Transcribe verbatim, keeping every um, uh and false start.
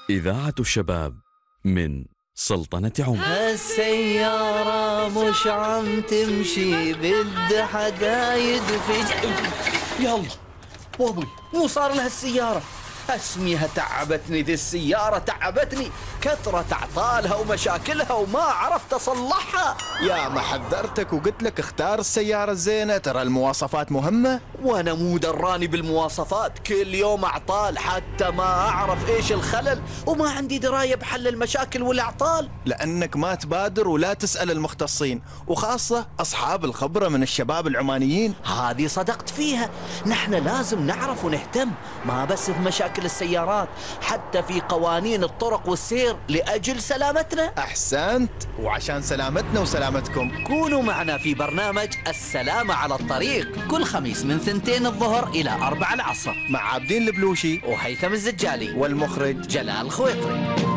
إذاعة الشباب من سلطنة عمان. هالسيارة مش عم تمشي، بد حدا يدفج. يلا وابوي مو صار لها السيارة، اسميها تعبتني ذي السيارة، تعبتني كثرة اعطالها ومشاكلها وما عرفت اصلحها. يا ما حذرتك وقلت لك اختار السيارة الزينة، ترى المواصفات مهمة. وانا مو دراني بالمواصفات، كل يوم اعطال حتى ما اعرف ايش الخلل، وما عندي دراية بحل المشاكل والاعطال. لانك ما تبادر ولا تسأل المختصين، وخاصة اصحاب الخبرة من الشباب العمانيين. هذه صدقت فيها، نحن لازم نعرف ونهتم، ما بس في مشاكل السيارات، حتى في قوانين الطرق والسير لأجل سلامتنا. أحسنت، وعشان سلامتنا وسلامتكم كونوا معنا في برنامج السلامة على الطريق كل خميس من ثنتين الظهر إلى أربع العصر مع عابدين البلوشي وهيثم الزجالي والمخرج جلال خويطري.